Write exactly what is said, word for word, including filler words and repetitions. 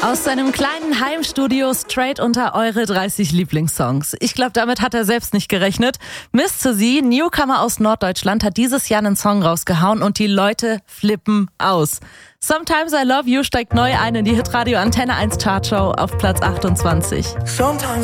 Aus seinem kleinen Heimstudio straight unter eure dreißig Lieblingssongs. Ich glaube, damit hat er selbst nicht gerechnet. Miss to Sie, Newcomer aus Norddeutschland, hat dieses Jahr einen Song rausgehauen und die Leute flippen aus. Sometimes I Love You steigt neu ein in die Hitradio Antenne eins Chartshow auf Platz achtundzwanzig. Sometimes